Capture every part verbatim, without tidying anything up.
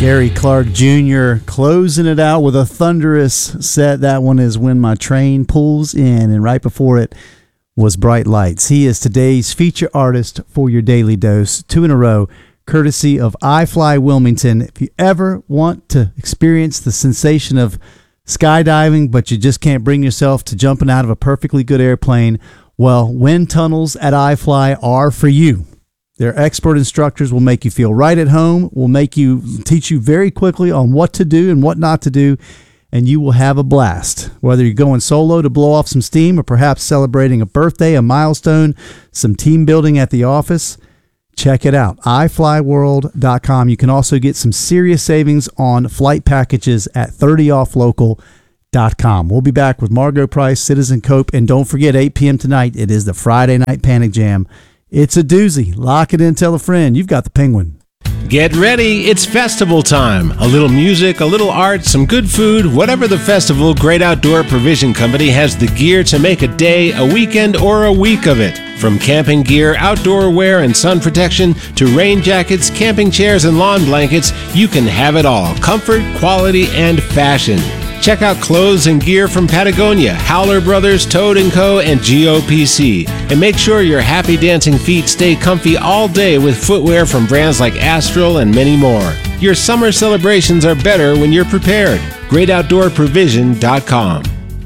Gary Clark Junior closing it out with a thunderous set. That one is When My Train Pulls In, and right before it was Bright Lights. He is today's feature artist for your Daily Dose, two in a row, courtesy of iFly Wilmington. If you ever want to experience the sensation of skydiving, but you just can't bring yourself to jumping out of a perfectly good airplane, well, wind tunnels at iFly are for you. Their expert instructors will make you feel right at home, will make you teach you very quickly on what to do and what not to do, and you will have a blast. Whether you're going solo to blow off some steam or perhaps celebrating a birthday, a milestone, some team building at the office, check it out, i fly world dot com. You can also get some serious savings on flight packages at thirty off local dot com. We'll be back with Margo Price, Citizen Cope, and don't forget, eight p.m. tonight, it is the Friday Night Panic Jam. It's a doozy. Lock it in, tell a friend. You've got the Penguin. Get ready, it's festival time. A little music, a little art, some good food, whatever the festival, Great Outdoor Provision Company has the gear to make a day, a weekend, or a week of it. From camping gear, outdoor wear, and sun protection to rain jackets, camping chairs, and lawn blankets, you can have it all. Comfort, quality, and fashion. Check out clothes and gear from Patagonia, Howler Brothers, Toad and Co., and G O P C. And make sure your happy dancing feet stay comfy all day with footwear from brands like Astral and many more. Your summer celebrations are better when you're prepared. great outdoor provision dot com.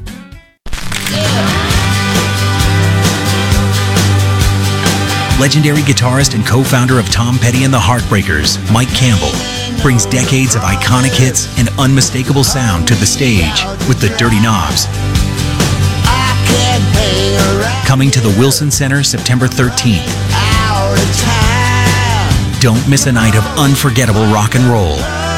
Legendary guitarist and co-founder of Tom Petty and the Heartbreakers, Mike Campbell, brings decades of iconic hits and unmistakable sound to the stage with the Dirty Knobs. Coming to the Wilson Center September thirteenth. Don't miss a night of unforgettable rock and roll.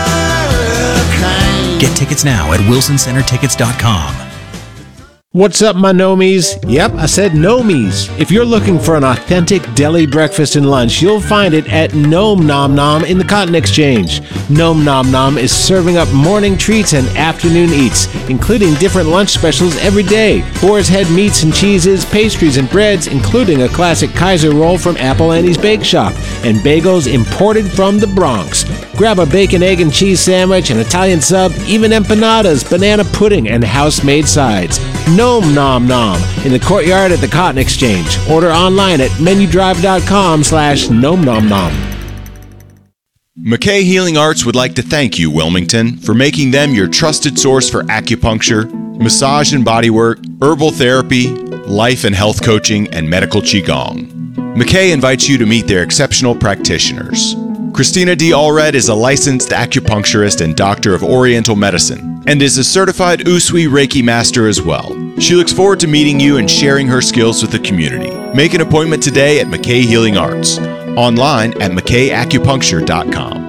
Get tickets now at wilson center tickets dot com. What's up, my nomies? Yep, I said nomies. If you're looking for an authentic deli breakfast and lunch, you'll find it at Nom Nom Nom in the Cotton Exchange. Nom Nom Nom is serving up morning treats and afternoon eats, including different lunch specials every day. Boar's Head meats and cheeses, pastries and breads, including a classic Kaiser roll from Apple Annie's Bake Shop, and bagels imported from the Bronx. Grab a bacon, egg, and cheese sandwich, an Italian sub, even empanadas, banana pudding, and house-made sides. Nom Nom Nom in the courtyard at the Cotton Exchange. Order online at menudrive.com slash nom nom nom. McKay Healing Arts would like to thank you, Wilmington, for making them your trusted source for acupuncture, massage and bodywork, herbal therapy, life and health coaching, and medical qigong. McKay invites you to meet their exceptional practitioners. Christina D. Allred is a licensed acupuncturist and doctor of Oriental medicine, and is a certified Usui Reiki master as well. She looks forward to meeting you and sharing her skills with the community. Make an appointment today at McKay Healing Arts. Online at mckay acupuncture dot com.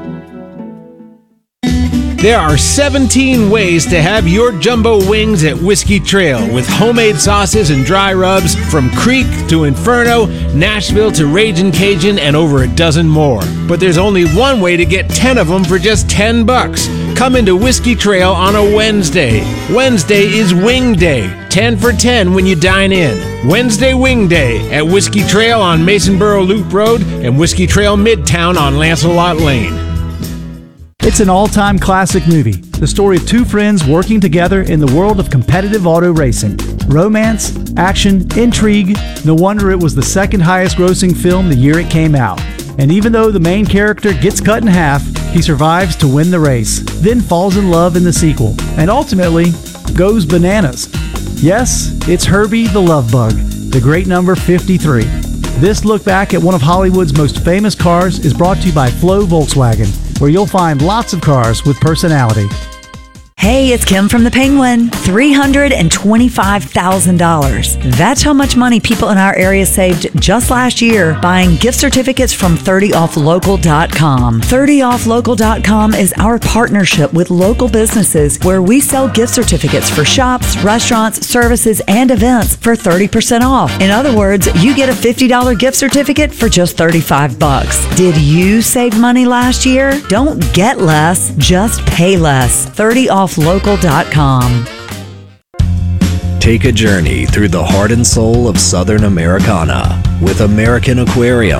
There are seventeen ways to have your jumbo wings at Whiskey Trail, with homemade sauces and dry rubs from Creek to Inferno, Nashville to Ragin' Cajun, and over a dozen more. But there's only one way to get ten of them for just ten bucks. Come into Whiskey Trail on a Wednesday. Wednesday is Wing Day. ten for ten when you dine in. Wednesday Wing Day at Whiskey Trail on Masonboro Loop Road and Whiskey Trail Midtown on Lancelot Lane. It's an all-time classic movie, the story of two friends working together in the world of competitive auto racing. Romance, action, intrigue. No wonder it was the second highest grossing film the year it came out. And even though the main character gets cut in half, he survives to win the race, then falls in love in the sequel, and ultimately goes bananas. Yes, it's Herbie the Love Bug, the great number fifty-three. This look back at one of Hollywood's most famous cars is brought to you by Flow Volkswagen, where you'll find lots of cars with personality. Hey, it's Kim from the Penguin. three hundred twenty-five thousand dollars. That's how much money people in our area saved just last year buying gift certificates from thirty off local dot com. thirty off local dot com is our partnership with local businesses where we sell gift certificates for shops, restaurants, services, and events for thirty percent off. In other words, you get a fifty dollars gift certificate for just thirty-five bucks. Did you save money last year? Don't get less, just pay less. thirty off local dot com. Take a journey through the heart and soul of Southern Americana with American Aquarium.